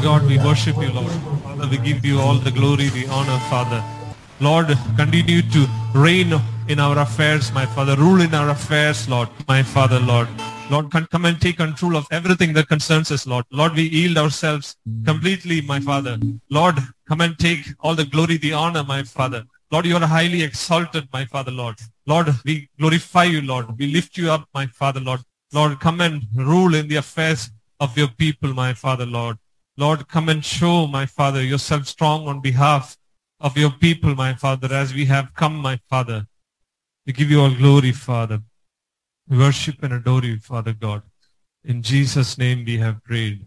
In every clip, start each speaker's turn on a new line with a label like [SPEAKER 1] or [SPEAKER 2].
[SPEAKER 1] God, we worship you, Lord. Father, we give you all the glory, the honor, Father. Lord, continue to reign in our affairs, my Father. Rule in our affairs, Lord, my Father, Lord. Lord, come and take control of everything that concerns us, Lord. Lord, we yield ourselves completely, my Father. Lord, come and take all the glory, the honor, my Father. Lord, you are highly exalted, my Father, Lord. Lord, we glorify you, Lord. We lift you up, my Father, Lord. Lord, come and rule in the affairs of your people, my Father, Lord. Lord, come and show, my Father, yourself strong on behalf of your people, my Father, as we have come, my Father. We give you all glory, Father. We worship and adore you, Father God. In Jesus' name we have prayed.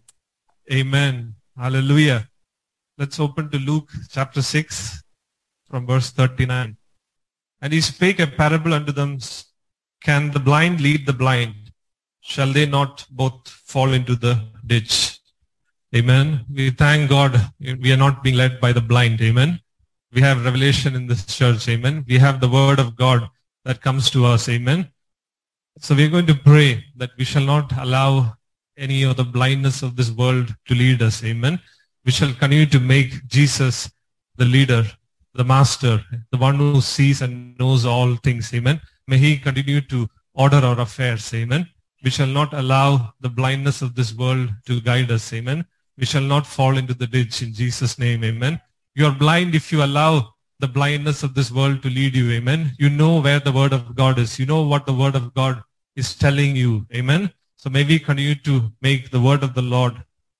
[SPEAKER 1] Amen. Hallelujah. Let's open to Luke chapter 6 from verse 39. And he spake a parable unto them, can the blind lead the blind? Shall they not both fall into the ditch? Amen. We thank God we are not being led by the blind. Amen. We have revelation in this church. Amen. We have the word of God that comes to us. Amen. So we are going to pray that we shall not allow any of the blindness of this world to lead us. Amen. We shall continue to make Jesus the leader, the master, the one who sees and knows all things. Amen. May he continue to order our affairs. Amen. We shall not allow the blindness of this world to guide us. Amen. We shall not fall into the ditch in Jesus' name. Amen. You are blind if you allow the blindness of this world to lead you. Amen. You know where the word of God is. You know what the word of God is telling you. Amen. So may we continue to make the word of the Lord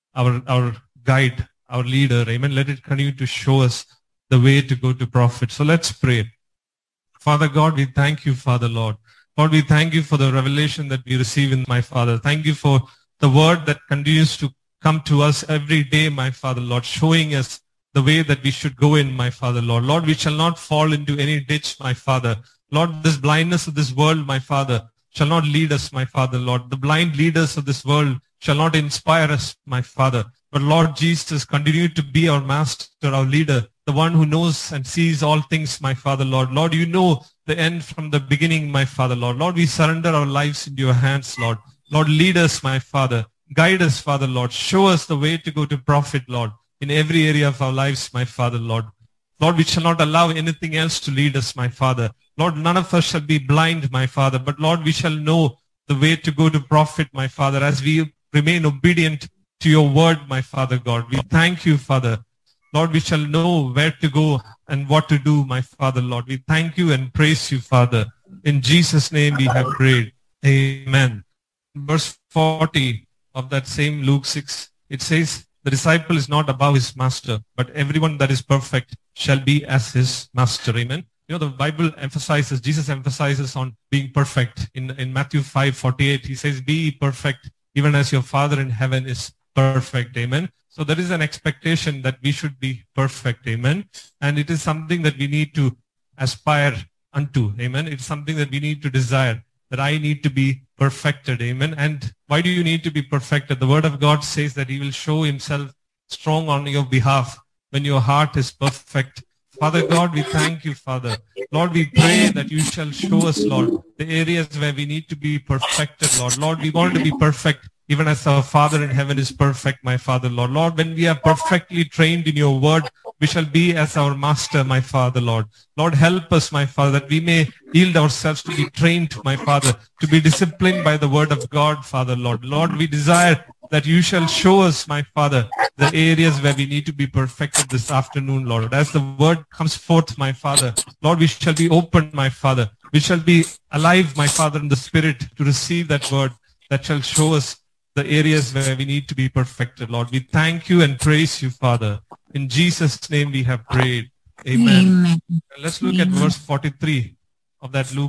[SPEAKER 1] our guide, our leader. Amen. Let it continue to show us the way to go to profit. So let's pray. Father God, we thank you, Father Lord. Lord, we thank you for the revelation that we receive in my Father. Thank you for the word that continues to come to us every day, my Father Lord, showing us the way that we should go in, my Father, Lord. Lord, we shall not fall into any ditch, my Father. Lord, this blindness of this world, my Father, shall not lead us, my Father, Lord. The blind leaders of this world shall not inspire us, my Father. But Lord Jesus, continue to be our master, our leader, the one who knows and sees all things, my Father, Lord. Lord, you know the end from the beginning, my Father, Lord. Lord, we surrender our lives into your hands, Lord. Lord, lead us, my Father. Guide us, Father, Lord. Show us the way to go to profit, Lord, in every area of our lives, my Father, Lord. Lord, we shall not allow anything else to lead us, my Father. Lord, none of us shall be blind, my Father, but Lord, we shall know the way to go to profit, my Father, as we remain obedient to your word, my Father God. We thank you, Father. Lord, we shall know where to go and what to do, my Father, Lord. We thank you and praise you, Father. In Jesus' name we have prayed. Amen. Verse 40 of that same Luke 6, it says, the disciple is not above his master, but everyone that is perfect shall be as his master. Amen. You know, the Bible emphasizes, Jesus emphasizes on being perfect. In Matthew 5:48, he says, be perfect, even as your Father in heaven is perfect. Amen. So there is an expectation that we should be perfect. Amen. And it is something that we need to aspire unto. Amen. It's something that we need to desire, that I need to be perfected. Amen. And why do you need to be perfected? The word of God says that he will show himself strong on your behalf when your heart is perfect. Father God, we thank you, Father. Lord, we pray that you shall show us, Lord, the areas where we need to be perfected, Lord. Lord, we want to be perfect even as our Father in heaven is perfect, my Father, Lord. Lord, when we are perfectly trained in your word, we shall be as our master, my Father, Lord. Lord, help us, my Father, that we may yield ourselves to be trained, my Father, to be disciplined by the word of God, Father, Lord. Lord, we desire that you shall show us, my Father, the areas where we need to be perfected this afternoon, Lord. As the word comes forth, my Father, Lord, we shall be open, my Father. We shall be alive, my Father, in the Spirit to receive that word that shall show us the areas where we need to be perfected, Lord. We thank you and praise you, Father. In Jesus' name we have prayed. Amen.
[SPEAKER 2] Amen.
[SPEAKER 1] Let's look at verse 43 of that Luke.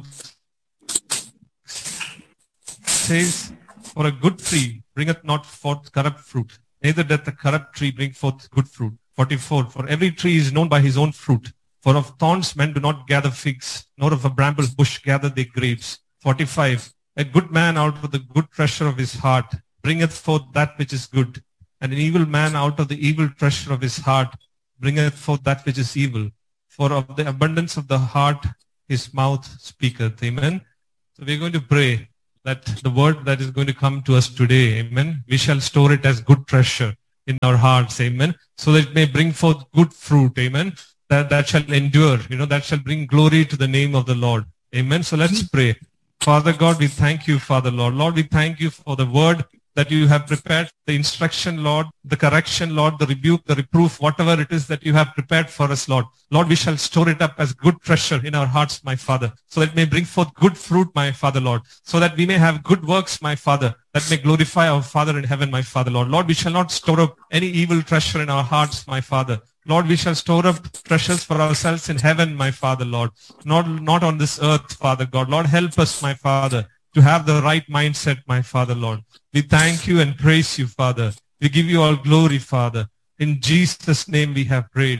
[SPEAKER 1] It says, for a good tree bringeth not forth corrupt fruit, neither doth the corrupt tree bring forth good fruit. 44, for every tree is known by his own fruit. For of thorns men do not gather figs, nor of a bramble bush gather they grapes. 45, a good man out of the good treasure of his heart bringeth forth that which is good, and an evil man out of the evil treasure of his heart bringeth forth that which is evil. For of the abundance of the heart his mouth speaketh. Amen. So we're going to pray that the word that is going to come to us today, amen, we shall store it as good treasure in our hearts, amen, so that it may bring forth good fruit, amen, that shall endure, that shall bring glory to the name of the Lord, amen. So let's pray. Father God, we thank you, Father Lord. Lord, we thank you for the word that you have prepared, the instruction, Lord, the correction, Lord, the rebuke, the reproof, whatever it is that you have prepared for us, Lord. Lord, we shall store it up as good treasure in our hearts, my Father, so that it may bring forth good fruit, my Father, Lord, so that we may have good works, my Father, that may glorify our Father in heaven, my Father, Lord. Lord, we shall not store up any evil treasure in our hearts, my Father. Lord, we shall store up treasures for ourselves in heaven, my Father, Lord, not on this earth, Father God. Lord, help us, my Father, to have the right mindset, my Father, Lord. We thank you and praise you, Father. We give you all glory, Father. In Jesus' name we have prayed.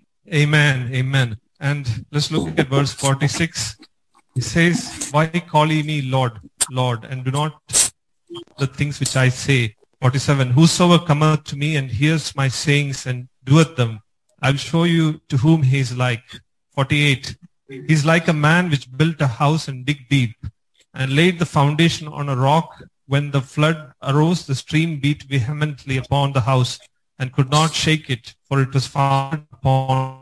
[SPEAKER 1] Amen, amen. And let's look at verse 46. It says, why call ye me Lord, Lord, and do not the things which I say? 47, whosoever cometh to me and hears my sayings and doeth them, I will show you to whom he is like. 48, he is like a man which built a house and dig deep, and laid the foundation on a rock. When the flood arose, the stream beat vehemently upon the house, and could not shake it, for it was founded upon.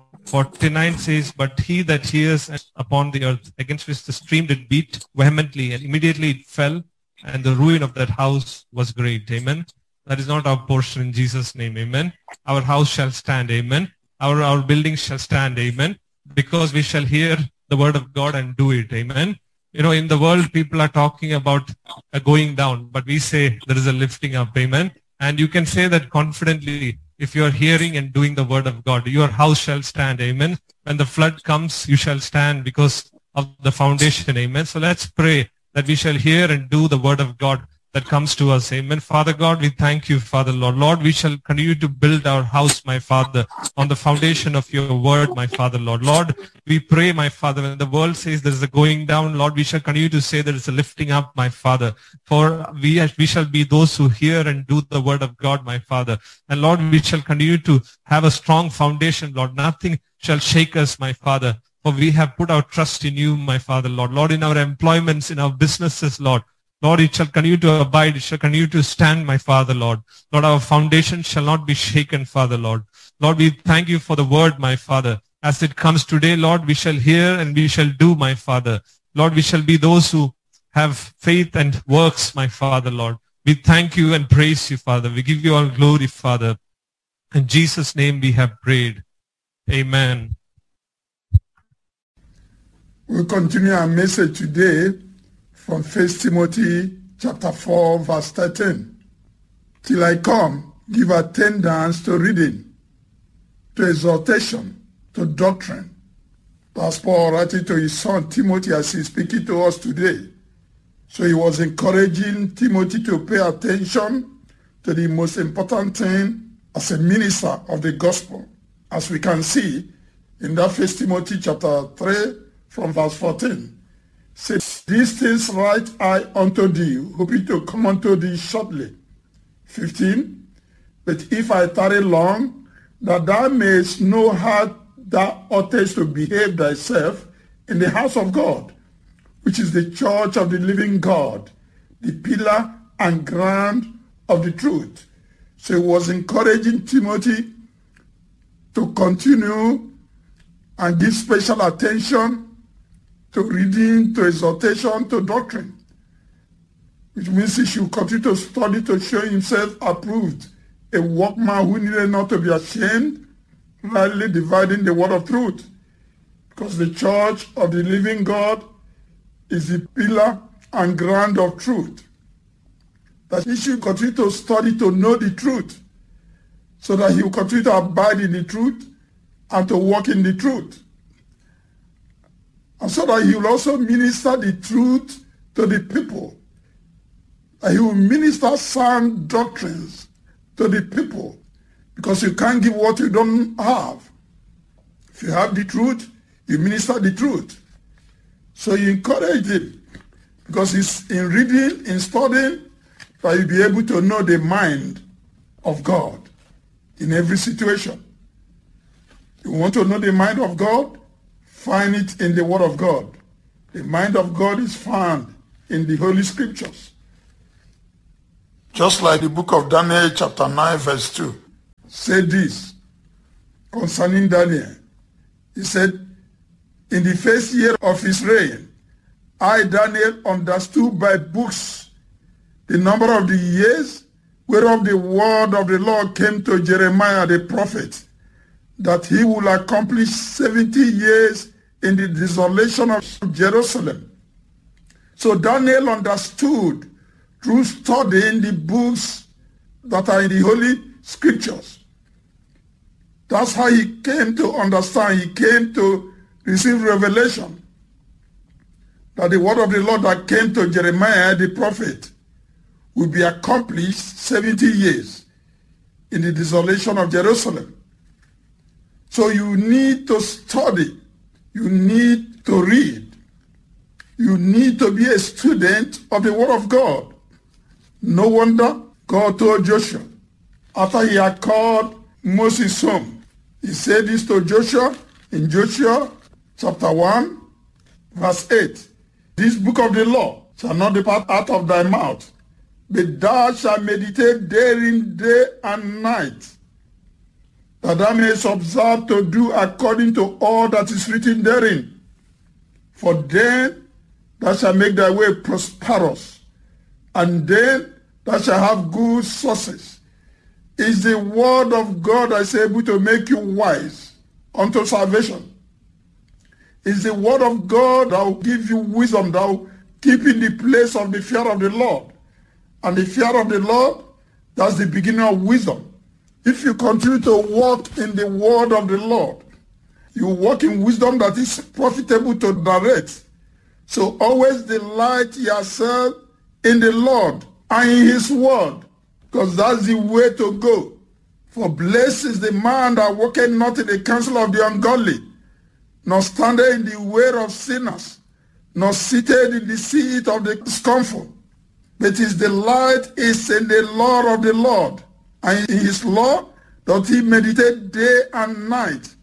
[SPEAKER 1] 49 says, but he that hears upon the earth, against which the stream did beat vehemently, and immediately it fell, and the ruin of that house was great. Amen. That is not our portion in Jesus' name. Amen. Our house shall stand. Amen. Our buildings shall stand. Amen. Because we shall hear the word of God and do it. Amen. In the world, people are talking about going down, but we say there is a lifting up. Amen. And you can say that confidently if you are hearing and doing the word of God. Your house shall stand. Amen. When the flood comes, you shall stand because of the foundation. Amen. So let's pray that we shall hear and do the word of God that comes to us. Amen. Father God, we thank you, Father Lord. Lord, we shall continue to build our house, my Father, on the foundation of your word, my Father Lord. Lord, we pray, my Father, when the world says there is a going down, Lord, we shall continue to say there is a lifting up, my Father. For we shall be those who hear and do the word of God, my Father. And Lord, we shall continue to have a strong foundation, Lord. Nothing shall shake us, my Father. For we have put our trust in you, my Father, Lord. Lord, in our employments, in our businesses, Lord. Lord, it shall continue to abide. It shall continue to stand, my Father, Lord. Lord, our foundation shall not be shaken, Father, Lord. Lord, we thank you for the word, my Father. As it comes today, Lord, we shall hear and we shall do, my Father. Lord, we shall be those who have faith and works, my Father, Lord. We thank you and praise you, Father. We give you all glory, Father. In Jesus' name we have prayed. Amen.
[SPEAKER 2] We'll continue our message today from 1 Timothy chapter 4, verse 13. Till I come, give attendance to reading, to exhortation, to doctrine. That's Paul writing to his son Timothy as he's speaking to us today. So he was encouraging Timothy to pay attention to the most important thing as a minister of the gospel. As we can see in that 1 Timothy chapter 3 from verse 14. Say, these things write I unto thee, hoping to come unto thee shortly. 15. But if I tarry long, that thou mayest know how thou oughtest to behave thyself in the house of God, which is the church of the living God, the pillar and ground of the truth. So he was encouraging Timothy to continue and give special attention to reading, to exhortation, to doctrine, which means he should continue to study to show himself approved, a workman who needed not to be ashamed, rightly dividing the word of truth, because the church of the living God is the pillar and ground of truth. That he should continue to study to know the truth, so that he will continue to abide in the truth and to walk in the truth. And so that he will also minister the truth to the people. That he will minister sound doctrines to the people. Because you can't give what you don't have. If you have the truth, you minister the truth. So you encourage him. Because it's in reading, in studying, that you'll be able to know the mind of God in every situation. You want to know the mind of God? Find it in the Word of God. The mind of God is found in the Holy Scriptures. Just like the book of Daniel chapter 9 verse 2. said this concerning Daniel. He said, in the first year of his reign, I, Daniel, understood by books the number of the years whereof the word of the Lord came to Jeremiah the prophet, that he will accomplish 70 years in the desolation of Jerusalem. So Daniel understood through studying the books that are in the Holy Scriptures. That's how he came to understand. He came to receive revelation that the word of the Lord that came to Jeremiah the prophet will be accomplished 70 years in the desolation of Jerusalem. So you need to study. You need to read. You need to be a student of the word of God. No wonder God told Joshua, after he had called Moses home, he said this to Joshua in Joshua chapter 1, verse 8. This book of the law shall not depart out of thy mouth, but thou shalt meditate therein day and night, that thou mayest observe to do according to all that is written therein. For then thou shalt make thy way prosperous, and then thou shalt have good success. Is the word of God that is able to make you wise unto salvation. Is the word of God that will give you wisdom, that will keep in the place of the fear of the Lord. And the fear of the Lord, that's the beginning of wisdom. If you continue to walk in the word of the Lord, you walk in wisdom that is profitable to direct. So always delight yourself in the Lord and in his word, because that's the way to go. For blessed is the man that walketh not in the counsel of the ungodly, nor standeth in the way of sinners, nor sitteth in the seat of the scornful. But his delight is in the law of the Lord, and in his law doth he meditate day and night.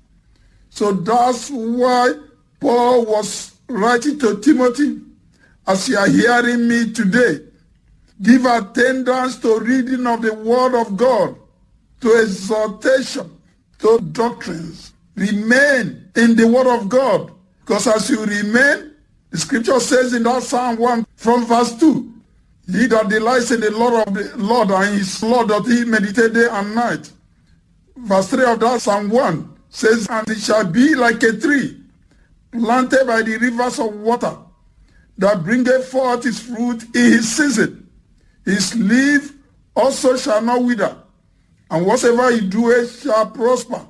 [SPEAKER 2] So that's why Paul was writing to Timothy, as you are hearing me today, give attendance to reading of the word of God, to exhortation, to doctrines. Remain in the word of God, because as you remain, the scripture says in that Psalm 1 from verse 2, he that delights in the law of the Lord, and his law doth he meditate day and night. Verse 3 of that Psalm 1 says, and it shall be like a tree planted by the rivers of water, that bringeth forth his fruit in his season. His leaf also shall not wither, and whatsoever he doeth shall prosper.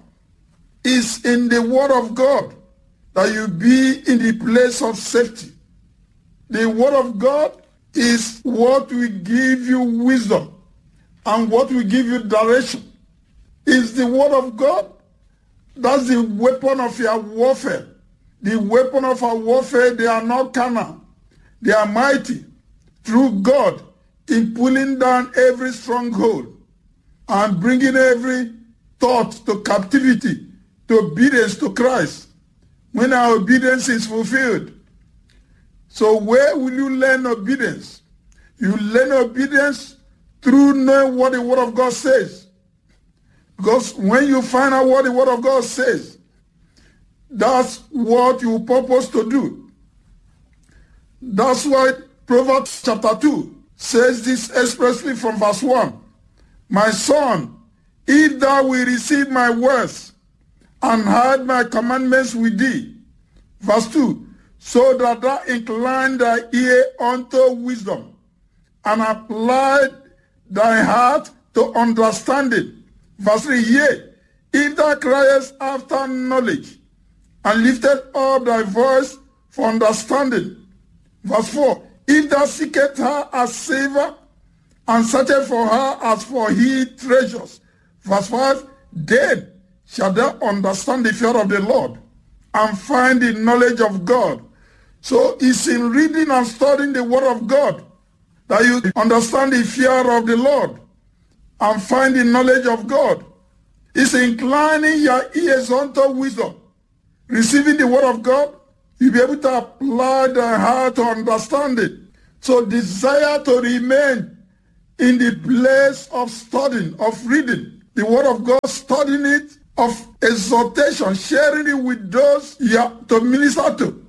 [SPEAKER 2] It's in the word of God that you be in the place of safety. The word of God is what will give you wisdom and what will give you direction. It's the word of God. That's the weapon of your warfare. The weapon of our warfare, they are not carnal. They are mighty through God in pulling down every stronghold and bringing every thought to captivity, to obedience to Christ, when our obedience is fulfilled. So where will you learn obedience? You learn obedience through knowing what the word of God says. Because when you find out what the word of God says, that's what you purpose to do. That's why Proverbs chapter 2 says this expressly from verse 1. My son, if thou wilt receive my words and hide my commandments with thee. Verse 2, so that thou incline thy ear unto wisdom, and apply thy heart to understanding. Verse 3, yea, if thou criest after knowledge, and lifted up thy voice for understanding. Verse 4, if thou seekest her as silver, and searchest for her as for hid treasures. Verse 5, then shalt thou understand the fear of the Lord, and find the knowledge of God. So it's in reading and studying the word of God that you understand the fear of the Lord and find the knowledge of God. It's inclining your ears unto wisdom. Receiving the word of God, you'll be able to apply the heart to understand it. So desire to remain in the place of studying, of reading, the word of God, studying it, of exhortation, sharing it with those you are to minister to.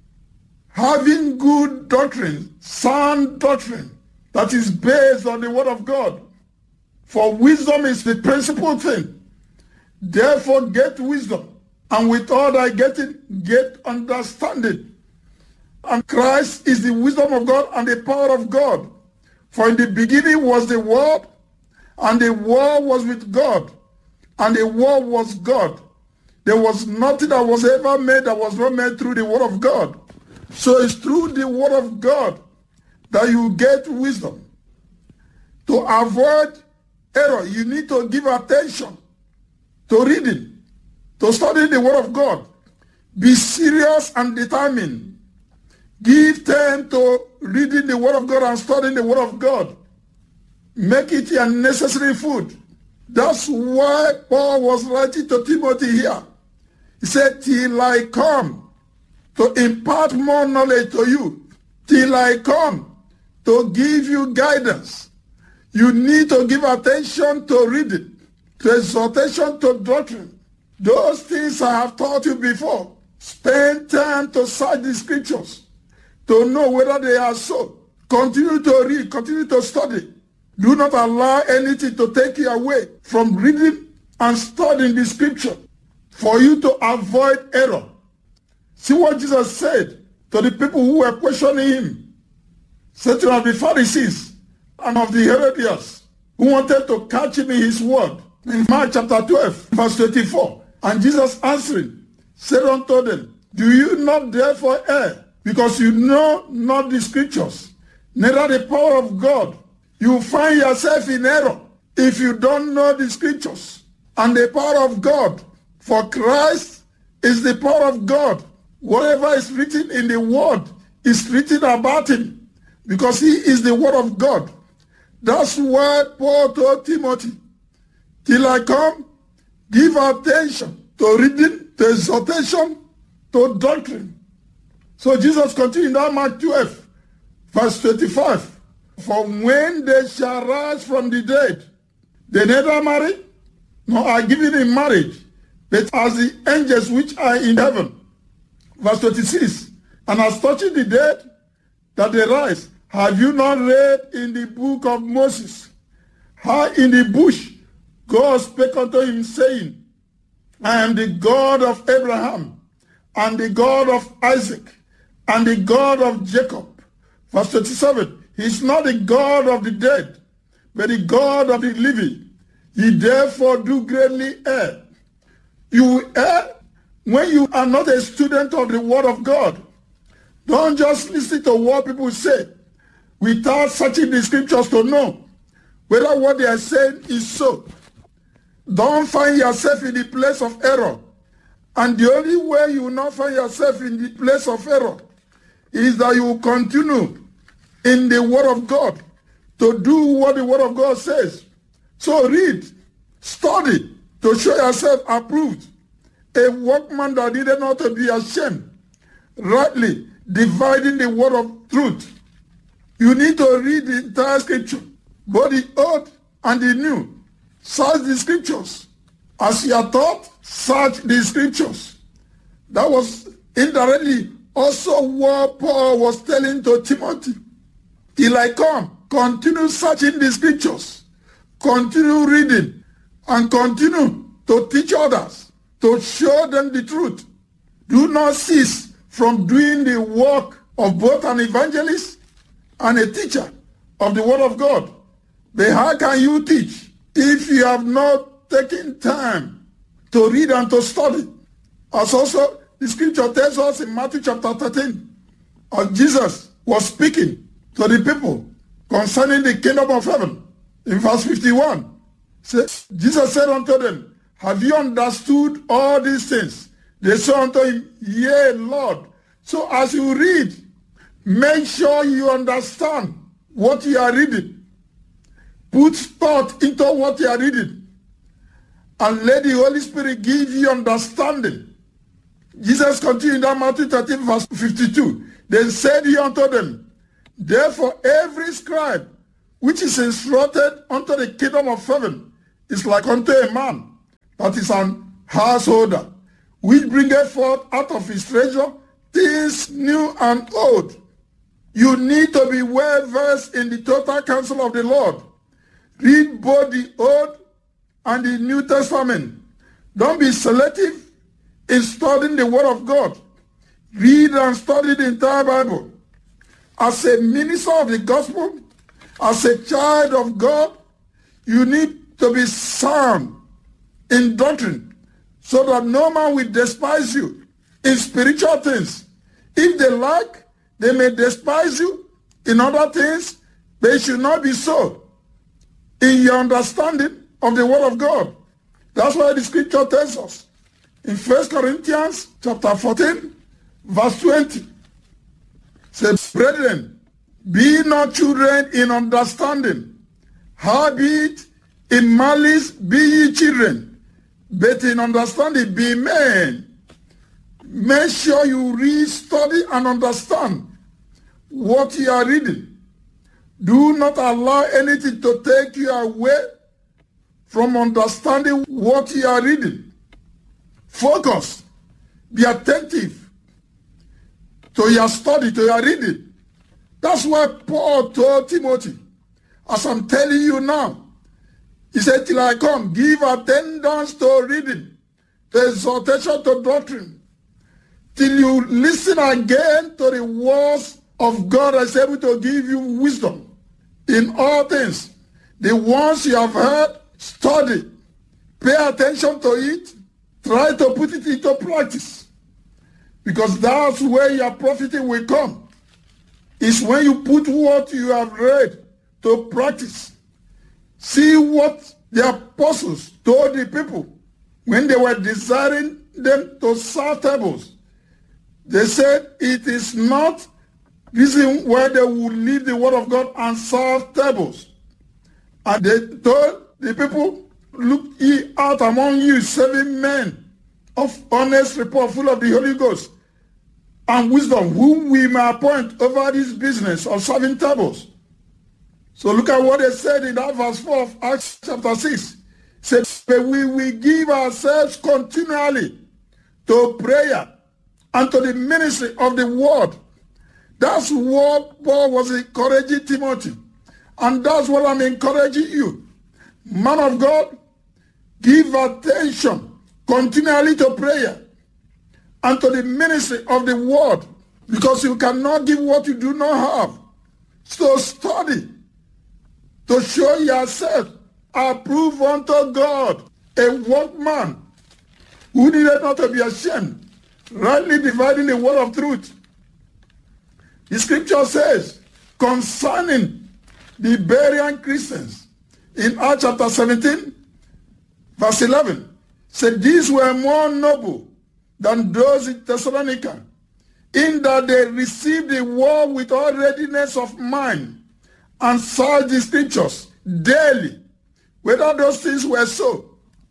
[SPEAKER 2] Having good doctrine, sound doctrine, that is based on the word of God. For wisdom is the principal thing. Therefore get wisdom, and with all thy getting, get understanding. And Christ is the wisdom of God and the power of God. For in the beginning was the Word, and the Word was with God, and the Word was God. There was nothing that was ever made that was not made through the Word of God. So it's through the Word of God that you get wisdom. To avoid error, you need to give attention to reading, to studying the Word of God. Be serious and determined. Give time to reading the Word of God and studying the Word of God. Make it your necessary food. That's why Paul was writing to Timothy here. He said, till I come to impart more knowledge to you, till I come to give you guidance. You need to give attention to reading, to exhortation, to doctrine. Those things I have taught you before. Spend time to search the scriptures, to know whether they are so. Continue to read, continue to study. Do not allow anything to take you away from reading and studying the scripture for you to avoid error. See what Jesus said to the people who were questioning him. Said to the Pharisees and of the Herodians who wanted to catch him in his word. In Mark chapter 12, verse 24. And Jesus answering said unto them, do you not therefore err, because you know not the scriptures, neither the power of God? You find yourself in error if you don't know the scriptures and the power of God. For Christ is the power of God. Whatever is written in the word is written about him, because he is the word of God. That's why Paul told Timothy, till I come, give attention to reading, to exhortation, to doctrine. So Jesus continued in Mark 12, verse 25. For when they shall rise from the dead, they neither marry, nor are given in marriage, but as the angels which are in heaven. Verse 26. And as touching the dead, that they rise, have you not read in the book of Moses, how in the bush God spake unto him, saying, I am the God of Abraham, and the God of Isaac, and the God of Jacob. Verse 27. He is not the God of the dead, but the God of the living. Ye therefore do greatly err. You err when you are not a student of the word of God. Don't just listen to what people say without searching the scriptures to know whether what they are saying is so. Don't find yourself in the place of error. And the only way you will not find yourself in the place of error is that you will continue in the word of God to do what the word of God says. So read, study, to show yourself approved, a workman that needed not to be ashamed, rightly dividing the word of truth. You need to read the entire scripture, both the old and the new. Search the scriptures. As you are taught, search the scriptures. That was indirectly also what Paul was telling to Timothy. Till I come, continue searching the scriptures, continue reading, and continue to teach others, to show them the truth. Do not cease from doing the work of both an evangelist and a teacher of the word of God. But how can you teach if you have not taken time to read and to study? As also the scripture tells us in Matthew chapter 13, as Jesus was speaking to the people concerning the kingdom of heaven. In verse 51, Jesus said unto them, have you understood all these things? They said unto him, yea, Lord. So as you read, make sure you understand what you are reading. Put thought into what you are reading. And let the Holy Spirit give you understanding. Jesus continued in Matthew 13, verse 52. Then said he unto them, therefore every scribe which is instructed unto the kingdom of heaven is like unto a man that is an householder, which bringeth forth out of his treasure things new and old. You need to be well versed in the total counsel of the Lord. Read both the Old and the New Testament. Don't be selective in studying the Word of God. Read and study the entire Bible. As a minister of the gospel, as a child of God, you need to be sound in doctrine so that no man will despise you in spiritual things. If they like, they may despise you in other things, but it should not be so in your understanding of the Word of God. That's why the scripture tells us in 1 Corinthians chapter 14, verse 20. Says, brethren, be not children in understanding, howbeit in malice be ye children, but in understanding be men. Make sure you read, study, and understand what you are reading. Do not allow anything to take you away from understanding what you are reading. Focus. Be attentive to your study, to your reading. That's why Paul told Timothy, as I'm telling you now, he said, till I come, give attendance to reading, to exhortation, to doctrine, till you listen again to the words of God that is able to give you wisdom in all things. The ones you have heard, study, pay attention to it, try to put it into practice. Because that's where your profiting will come. It's when you put what you have read to practice. See what the apostles told the people when they were desiring them to serve tables. They said it is not reason why they would leave the word of God and serve tables. And they told the people, look ye out among you 7 men of honest report, full of the Holy Ghost and wisdom, whom we may appoint over this business of serving tables. So look at what they said in that verse 4 of Acts chapter 6. It said, we will give ourselves continually to prayer and to the ministry of the word. That's what Paul was encouraging Timothy. And that's what I'm encouraging you. Man of God, give attention continually to prayer and to the ministry of the word, because you cannot give what you do not have. So study to show yourself approved unto God, a workman who needed not to be ashamed, rightly dividing the word of truth. The scripture says concerning the Berean Christians in Acts chapter 17, verse 11, said these were more noble than those in Thessalonica, in that they received the word with all readiness of mind and searched the scriptures daily, whether those things were so.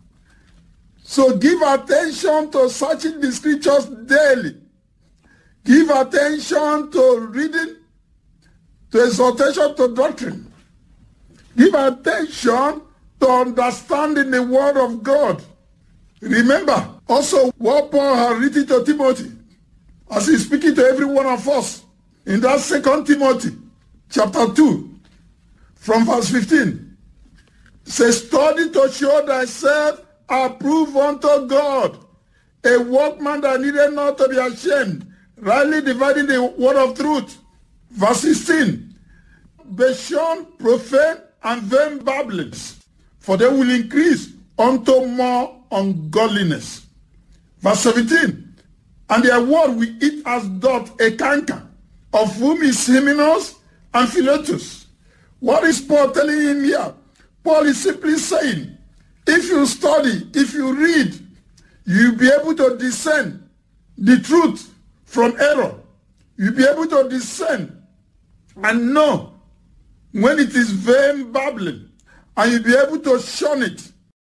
[SPEAKER 2] So give attention to searching the scriptures daily. Give attention to reading, to exhortation, to doctrine. Give attention to understanding the word of God. Remember also what Paul had written to Timothy as he's speaking to every one of us in that 2 Timothy chapter 2 from verse 15. It says, study to show thyself approved unto God, a workman that needed not to be ashamed, rightly dividing the word of truth. Verse 16, be shunned profane and vain babblings, for they will increase unto more ungodliness. Verse 17, and their word we eat as doth a canker, of whom is Hymenaeus and Philetus. What is Paul telling him here? Paul is simply saying, if you study, if you read, you'll be able to discern the truth from error. You'll be able to discern and know when it is vain babbling, and you'll be able to shun it.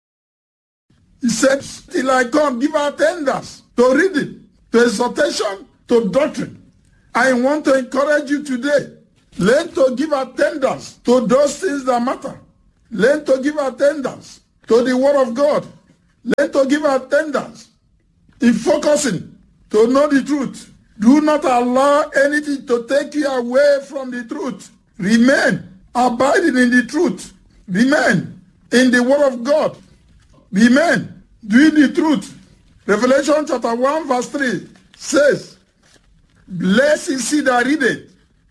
[SPEAKER 2] He said, till I come, give attendance to reading, to exhortation, to doctrine. I want to encourage you today. Learn to give attendance to those things that matter. Learn to give attendance to the word of God. Learn to give attendance in focusing to know the truth. Do not allow anything to take you away from the truth. Remain abiding in the truth. Remain in the word of God. Remain doing the truth. Revelation chapter 1 verse 3 says, "Blessed is he that readeth,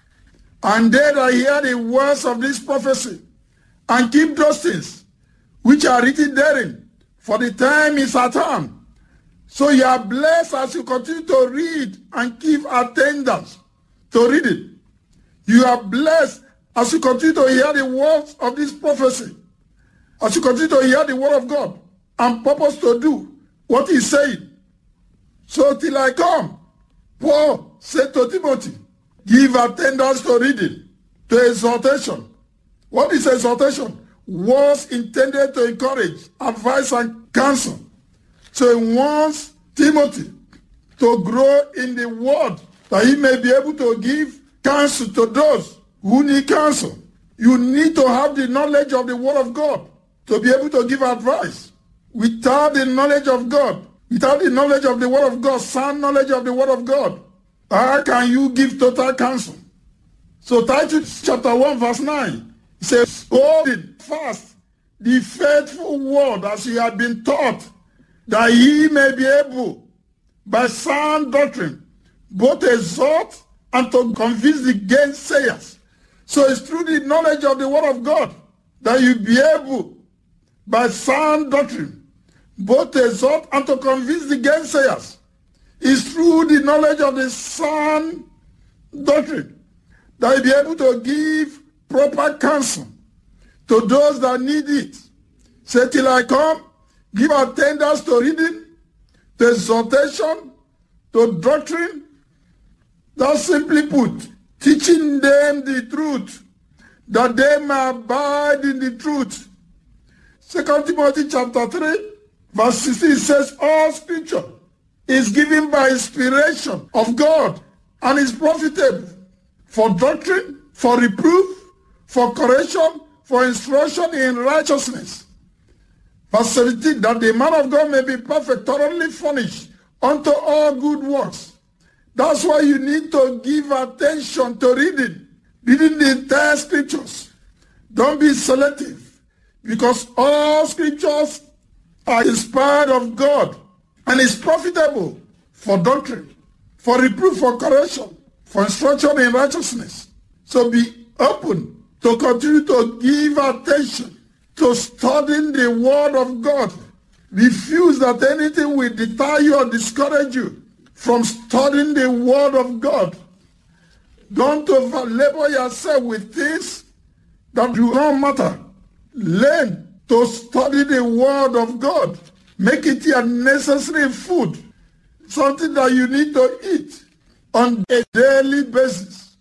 [SPEAKER 2] and they that hear the words of this prophecy, and keep those things which are written therein, for the time is at hand." So you are blessed as you continue to read and give attendance to reading. You are blessed as you continue to hear the words of this prophecy, as you continue to hear the word of God and purpose to do what he's saying. So till I come, Paul said to Timothy, give attendance to reading, to exhortation. What is exhortation? Words intended to encourage, advise, and counsel. So he wants Timothy to grow in the word, that he may be able to give counsel to those who need counsel. You need to have the knowledge of the word of God to be able to give advice. Without the knowledge of God, without the knowledge of the word of God, sound knowledge of the word of God, how can you give total counsel? So Titus chapter 1 verse 9, it says, "Hold fast the faithful word as you have been taught, that ye may be able by sound doctrine both exhort and to convince the gainsayers." So it's through the knowledge of the word of God that you be able by sound doctrine both exhort and to convince the gainsayers. It's through the knowledge of the sound doctrine that you be able to give proper counsel to those that need it. Say, till I come, give attendance to reading, to exhortation, to doctrine. That's simply put, teaching them the truth, that they may abide in the truth. 2 Timothy chapter 3, verse 16 says, all scripture is given by inspiration of God and is profitable for doctrine, for reproof, for correction, for instruction in righteousness. Verse 17, that the man of God may be perfect, thoroughly furnished unto all good works. That's why you need to give attention to reading the entire scriptures. Don't be selective, because all scriptures are inspired of God and is profitable for doctrine, for reproof, for correction, for instruction in righteousness. So be open to continue to give attention to studying the word of God. Refuse that anything will deter you or discourage you from studying the word of God. Don't over-labor yourself with things that do not matter. Learn to study the word of God. Make it your necessary food, something that you need to eat on a daily basis.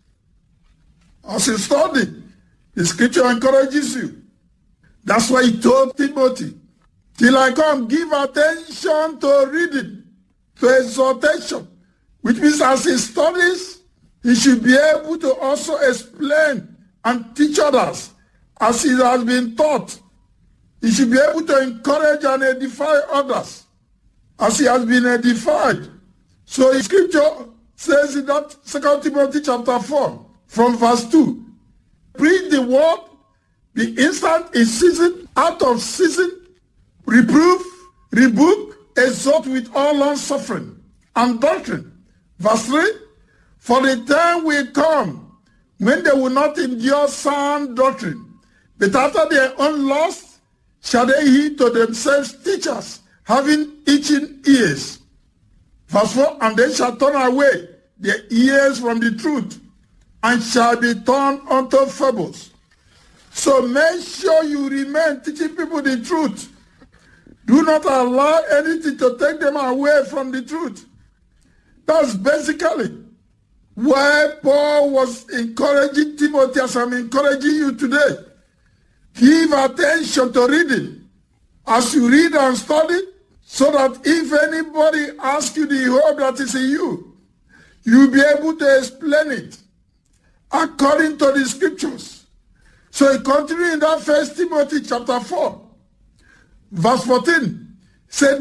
[SPEAKER 2] As you study, the scripture encourages you. That's why he told Timothy, till I come, give attention to reading, to exhortation, which means as he studies, he should be able to also explain and teach others as he has been taught. He should be able to encourage and edify others as he has been edified. So the scripture says in that 2 Timothy chapter 4, from verse 2, preach the word, be instant in season, out of season, reproof, rebuke, exhort with all long suffering and doctrine. Verse 3, for the time will come when they will not endure sound doctrine, but after their own lust shall they heed to themselves teachers, having itching ears. Verse 4, and they shall turn away their ears from the truth, and shall be turned unto fables. So make sure you remain teaching people the truth. Do not allow anything to take them away from the truth. That's basically why Paul was encouraging Timothy as I'm encouraging you today. Give attention to reading as you read and study, so that if anybody asks you the hope that is in you, you'll be able to explain it according to the scriptures. So he continued in that 1 Timothy chapter 4, Verse 14 said,